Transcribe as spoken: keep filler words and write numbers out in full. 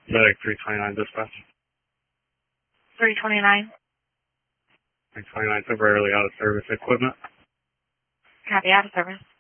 Medic three twenty-nine dispatch. three twenty-nine. three twenty-nine temporarily out of service equipment. Copy, out of service.